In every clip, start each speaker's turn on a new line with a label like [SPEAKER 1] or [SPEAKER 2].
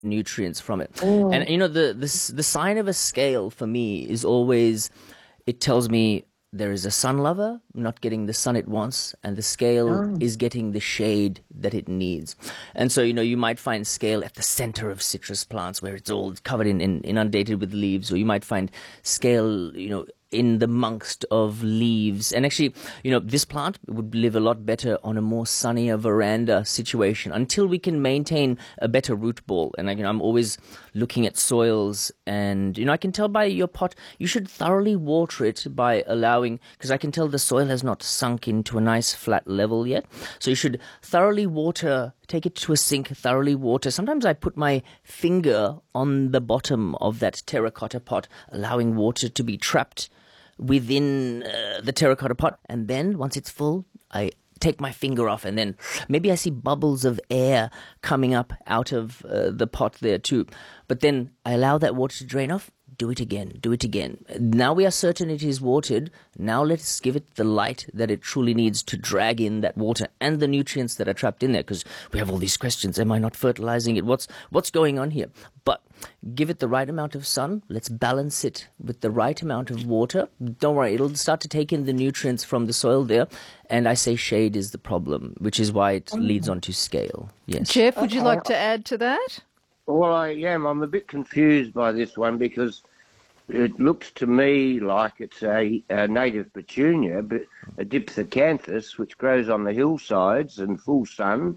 [SPEAKER 1] nutrients from it. And you know, the sign of a scale for me is always, it tells me there is a sun lover not getting the sun it wants, and the scale is getting the shade that it needs. And so, you know, you might find scale at the center of citrus plants where it's all covered in inundated with leaves, or you might find scale, you know, in the amongst of leaves. And actually, you know, this plant would live a lot better on a more sunnier veranda situation until we can maintain a better root ball. And you know, I'm always looking at soils, and you know, I can tell by your pot, you should thoroughly water it by allowing, because I can tell the soil has not sunk into a nice flat level yet. So you should thoroughly water, take it to a sink, thoroughly water. Sometimes I put my finger on the bottom of that terracotta pot, allowing water to be trapped within the terracotta pot. And then once it's full, I take my finger off, and then maybe I see bubbles of air coming up out of the pot there too. But then I allow that water to drain off. Do it again. Do it again. Now we are certain it is watered. Now let's give it the light that it truly needs to drag in that water and the nutrients that are trapped in there. Because we have all these questions. Am I not fertilizing it? What's going on here? But give it the right amount of sun. Let's balance it with the right amount of water. Don't worry, it'll start to take in the nutrients from the soil there. And I say shade is the problem, which is why it leads on to scale. Yes.
[SPEAKER 2] Jeff, would you like to add to that?
[SPEAKER 3] Well, I am. I'm a bit confused by this one because it looks to me like it's a native petunia, but a Dipsacanthes, which grows on the hillsides in full sun.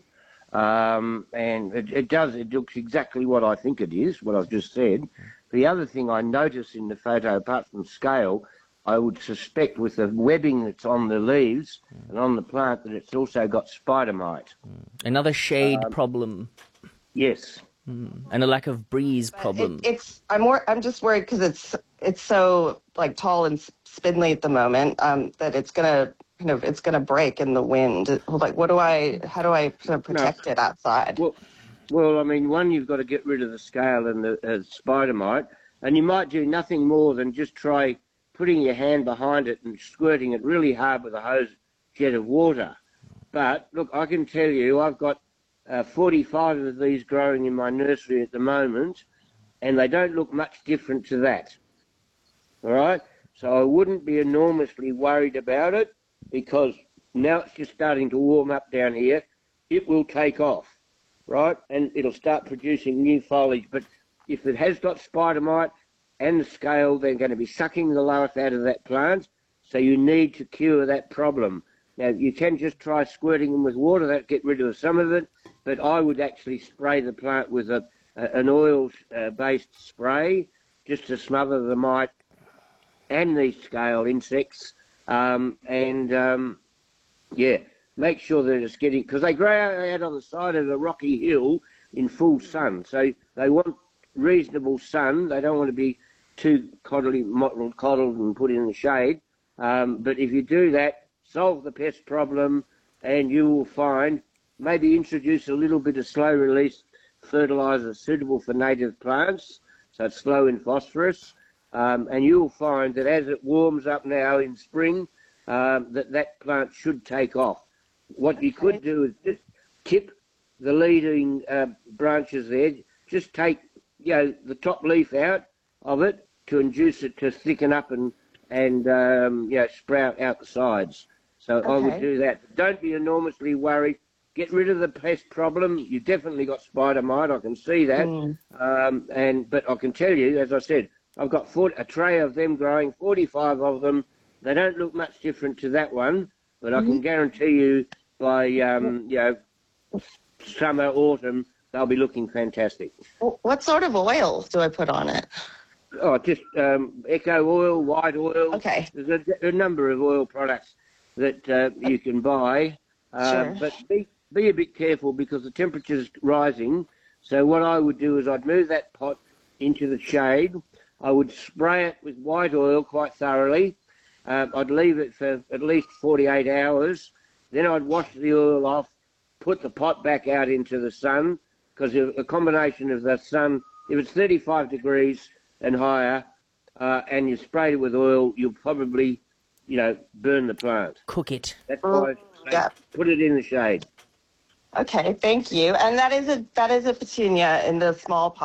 [SPEAKER 3] And it looks exactly what I think it is, what I've just said. The other thing I notice in the photo, apart from scale, I would suspect with the webbing that's on the leaves and on the plant that it's also got spider mite.
[SPEAKER 1] Another shade problem.
[SPEAKER 3] Yes.
[SPEAKER 1] And a lack of breeze problem.
[SPEAKER 4] I'm just worried because it's so like tall and spindly at the moment that it's gonna break in the wind. Like, how do I sort of protect it outside?
[SPEAKER 3] Well, I mean, one, you've got to get rid of the scale and the spider mite, and you might do nothing more than just try putting your hand behind it and squirting it really hard with a hose jet of water. But look, I can tell you, I've got 45 of these growing in my nursery at the moment, and they don't look much different to that. All right? So I wouldn't be enormously worried about it, because now it's just starting to warm up down here. It will take off, right? And it'll start producing new foliage. But if it has got spider mite and the scale, they're going to be sucking the life out of that plant. So you need to cure that problem. Now, you can just try squirting them with water. That'll get rid of some of it. But I would actually spray the plant with an oil-based spray just to smother the mite and these scale insects. Make sure that it's getting... Because they grow out on the side of a rocky hill in full sun. So they want reasonable sun. They don't want to be too coddled and put in the shade. But if you do that, solve the pest problem, and you will find... Maybe introduce a little bit of slow-release fertiliser suitable for native plants, so it's low in phosphorus, and you'll find that as it warms up now in spring, that plant should take off. What you could do is just tip the leading branches there, just take the top leaf out of it to induce it to thicken up and sprout out the sides. So I would do that. Don't be enormously worried. Get rid of the pest problem. You've definitely got spider mite. I can see that. But I can tell you, as I said, I've got a tray of them growing, 45 of them. They don't look much different to that one, but I can guarantee you by summer, autumn, they'll be looking fantastic.
[SPEAKER 4] What sort of oil do I put on it?
[SPEAKER 3] Oh, just Eco oil, white oil.
[SPEAKER 4] Okay.
[SPEAKER 3] There's a number of oil products that you can buy.
[SPEAKER 4] Sure.
[SPEAKER 3] But be a bit careful because the temperature's rising. So what I would do is I'd move that pot into the shade. I would spray it with white oil quite thoroughly. I'd leave it for at least 48 hours. Then I'd wash the oil off, put the pot back out into the sun, because a combination of the sun, if it's 35 degrees and higher, and you sprayed it with oil, you'll probably, burn the plant.
[SPEAKER 1] Cook it.
[SPEAKER 3] That's why I say put it in the shade.
[SPEAKER 4] Okay, thank you. And that is a petunia in the small pot.